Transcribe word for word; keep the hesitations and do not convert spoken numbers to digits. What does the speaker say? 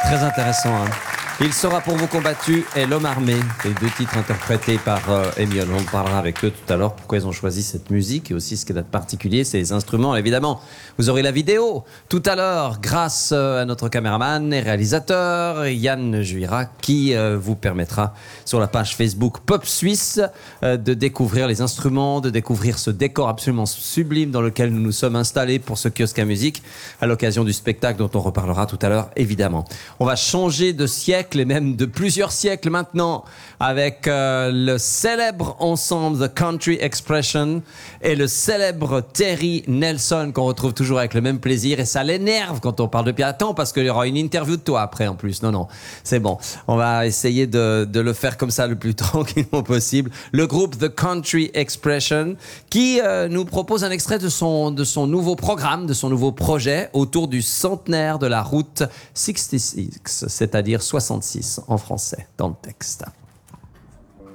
Très intéressant. Hein. Il sera pour vous combattu et l'homme armé, les deux titres interprétés par euh, Emiol. On parlera avec eux tout à l'heure pourquoi ils ont choisi cette musique et aussi ce qu'il y a de particulier, c'est les instruments. Évidemment, vous aurez la vidéo tout à l'heure grâce euh, à notre caméraman et réalisateur Yann Juira qui euh, vous permettra sur la page Facebook Pop Suisse euh, de découvrir les instruments, de découvrir ce décor absolument sublime dans lequel nous nous sommes installés pour ce kiosque à musique à l'occasion du spectacle dont on reparlera tout à l'heure évidemment. On va changer de siècle et même de plusieurs siècles maintenant avec euh, le célèbre ensemble The Country Expression et le célèbre Terry Nelson qu'on retrouve toujours avec le même plaisir et ça l'énerve quand on parle de Pierre. Attends parce qu'il y aura une interview de toi après en plus. Non, non, c'est bon. On va essayer de, de le faire comme ça le plus tranquillement possible. Le groupe The Country Expression qui euh, nous propose un extrait de son, de son nouveau programme, de son nouveau projet autour du centenaire de la route soixante-six, c'est-à-dire soixante-six en français dans le texte.